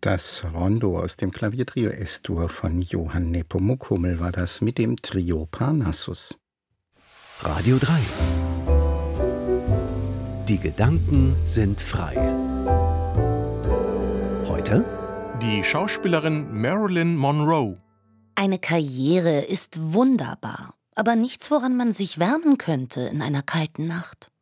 Das Rondo aus dem Klaviertrio S-Dur von Johann Nepomuk Hummel war das mit dem Trio Parnassus. Radio 3. Die Gedanken sind frei. Heute die Schauspielerin Marilyn Monroe. Eine Karriere ist wunderbar, aber nichts, woran man sich wärmen könnte in einer kalten Nacht.